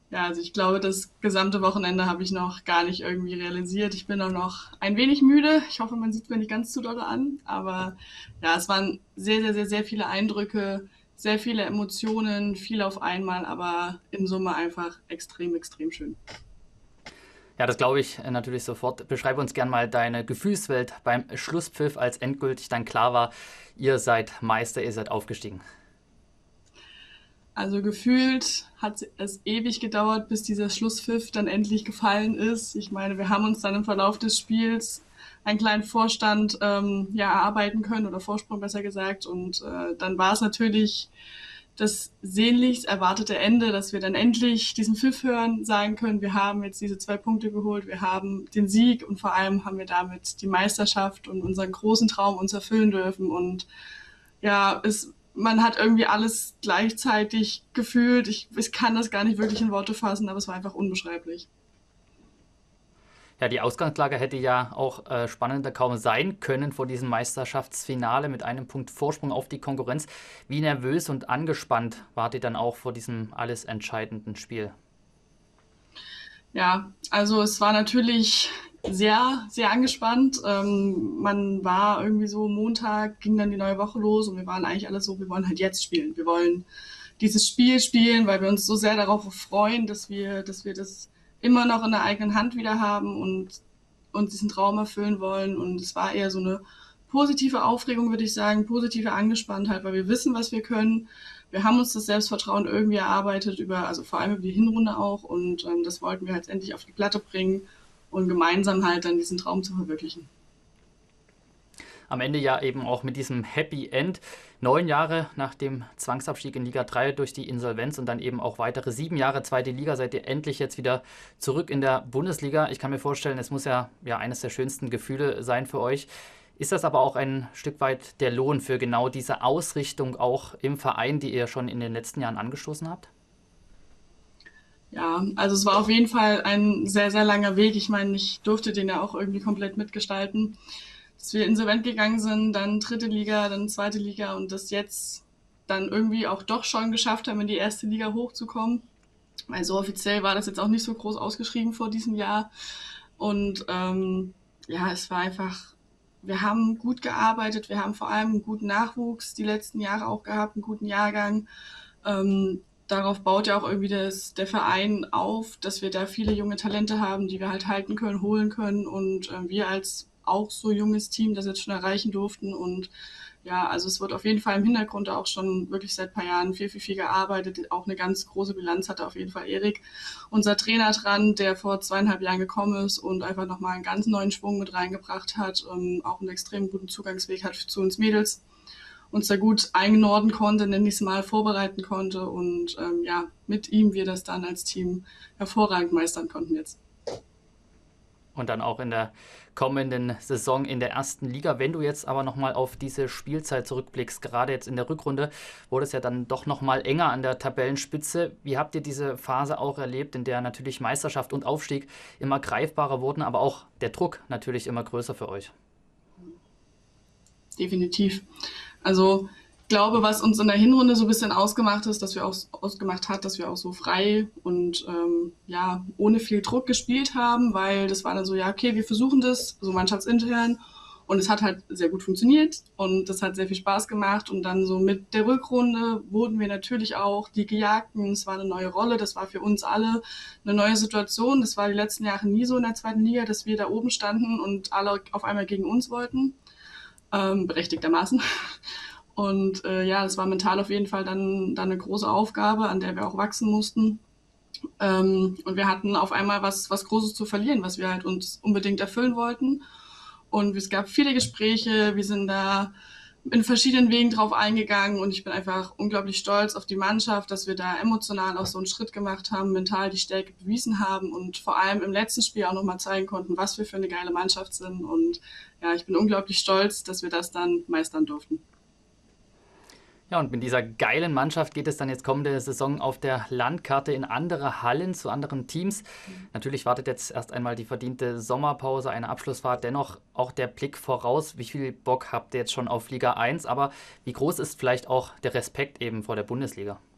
Ja, also ich glaube, das gesamte Wochenende habe ich noch gar nicht irgendwie realisiert. Ich bin auch noch ein wenig müde. Ich hoffe, man sieht mir nicht ganz zu doll an. Aber ja, es waren sehr, sehr, sehr, sehr viele Eindrücke, sehr viele Emotionen, viel auf einmal, aber in Summe einfach extrem, extrem schön. Ja, das glaube ich natürlich sofort. Beschreibe uns gern mal deine Gefühlswelt beim Schlusspfiff, als endgültig dann klar war, ihr seid Meister, ihr seid aufgestiegen. Also gefühlt hat es ewig gedauert, bis dieser Schlusspfiff dann endlich gefallen ist. Ich meine, wir haben uns dann im Verlauf des Spiels einen kleinen Vorstand ja erarbeiten können oder Vorsprung besser gesagt. Und dann war es natürlich das sehnlichst erwartete Ende, dass wir dann endlich diesen Pfiff hören, sagen können, wir haben jetzt diese 2 Punkte geholt, wir haben den Sieg und vor allem haben wir damit die Meisterschaft und unseren großen Traum uns erfüllen dürfen. Und ja, man hat irgendwie alles gleichzeitig gefühlt. Ich kann das gar nicht wirklich in Worte fassen, aber es war einfach unbeschreiblich. Ja, die Ausgangslage hätte ja auch spannender kaum sein können vor diesem Meisterschaftsfinale mit einem Punkt Vorsprung auf die Konkurrenz. Wie nervös und angespannt wart ihr dann auch vor diesem alles entscheidenden Spiel? Ja, also es war natürlich sehr, sehr angespannt. Man war irgendwie so, Montag ging dann die neue Woche los und wir waren eigentlich alle so, wir wollen halt jetzt spielen. Wir wollen dieses Spiel spielen, weil wir uns so sehr darauf freuen, dass wir das immer noch in der eigenen Hand wieder haben und uns diesen Traum erfüllen wollen. Und es war eher so eine positive Aufregung, würde ich sagen, positive Angespanntheit, weil wir wissen, was wir können. Wir haben uns das Selbstvertrauen irgendwie erarbeitet also vor allem über die Hinrunde auch und das wollten wir halt endlich auf die Platte bringen und gemeinsam halt dann diesen Traum zu verwirklichen. Am Ende ja eben auch mit diesem Happy End. 9 Jahre nach dem Zwangsabstieg in Liga 3 durch die Insolvenz und dann eben auch weitere 7 Jahre zweite Liga seid ihr endlich jetzt wieder zurück in der Bundesliga. Ich kann mir vorstellen, es muss ja eines der schönsten Gefühle sein für euch. Ist das aber auch ein Stück weit der Lohn für genau diese Ausrichtung auch im Verein, die ihr schon in den letzten Jahren angestoßen habt? Ja, also es war auf jeden Fall ein sehr, sehr langer Weg. Ich meine, ich durfte den ja auch irgendwie komplett mitgestalten, dass wir insolvent gegangen sind, dann dritte Liga, dann zweite Liga und das jetzt dann irgendwie auch doch schon geschafft haben, in die erste Liga hochzukommen. Weil so offiziell war das jetzt auch nicht so groß ausgeschrieben vor diesem Jahr. Und ja, es war einfach, wir haben gut gearbeitet, wir haben vor allem einen guten Nachwuchs die letzten Jahre auch gehabt, einen guten Jahrgang. Darauf baut ja auch irgendwie der Verein auf, dass wir da viele junge Talente haben, die wir halt halten können, holen können und wir als auch so junges Team das jetzt schon erreichen durften und ja, also es wird auf jeden Fall im Hintergrund auch schon wirklich seit ein paar Jahren viel, viel, viel gearbeitet. Auch eine ganz große Bilanz hatte auf jeden Fall Erik, unser Trainer dran, der vor 2,5 Jahren gekommen ist und einfach nochmal einen ganz neuen Schwung mit reingebracht hat, auch einen extrem guten Zugangsweg hat zu uns Mädels, uns da gut einordnen konnte, nenne ich es mal, vorbereiten konnte und ja, mit ihm wir das dann als Team hervorragend meistern konnten jetzt. Und dann auch in der kommenden Saison in der ersten Liga. Wenn du jetzt aber nochmal auf diese Spielzeit zurückblickst, gerade jetzt in der Rückrunde, wurde es ja dann doch nochmal enger an der Tabellenspitze. Wie habt ihr diese Phase auch erlebt, in der natürlich Meisterschaft und Aufstieg immer greifbarer wurden, aber auch der Druck natürlich immer größer für euch? Definitiv. Also ich glaube, was uns in der Hinrunde so ein bisschen ausgemacht ist, dass wir auch ausgemacht hat, dass wir auch so frei und ja ohne viel Druck gespielt haben, weil das war dann so, ja okay, wir versuchen das so mannschaftsintern und es hat halt sehr gut funktioniert und das hat sehr viel Spaß gemacht und dann so mit der Rückrunde wurden wir natürlich auch die Gejagten. Es war eine neue Rolle, das war für uns alle eine neue Situation. Das war die letzten Jahre nie so in der zweiten Liga, dass wir da oben standen und alle auf einmal gegen uns wollten, berechtigtermaßen. Und ja, das war mental auf jeden Fall dann eine große Aufgabe, an der wir auch wachsen mussten. Und wir hatten auf einmal was Großes zu verlieren, was wir halt uns unbedingt erfüllen wollten. Und es gab viele Gespräche, wir sind da in verschiedenen Wegen drauf eingegangen und ich bin einfach unglaublich stolz auf die Mannschaft, dass wir da emotional auch so einen Schritt gemacht haben, mental die Stärke bewiesen haben und vor allem im letzten Spiel auch nochmal zeigen konnten, was wir für eine geile Mannschaft sind. Und ja, ich bin unglaublich stolz, dass wir das dann meistern durften. Ja, und mit dieser geilen Mannschaft geht es dann jetzt kommende Saison auf der Landkarte in andere Hallen zu anderen Teams. Natürlich wartet jetzt erst einmal die verdiente Sommerpause, eine Abschlussfahrt. Dennoch auch der Blick voraus. Wie viel Bock habt ihr jetzt schon auf Liga 1? Aber wie groß ist vielleicht auch der Respekt eben vor der Bundesliga?